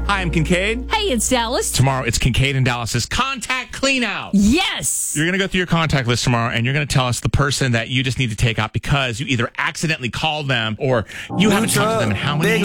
Hi, I'm Kincaid. Hey, it's Dallas. Tomorrow, it's Kincaid and Dallas's contact clean out. Yes. You're going to go through your contact list tomorrow, and you're going to tell us the person that you just need to take out because you either accidentally called them or you haven't talked to them in how many years?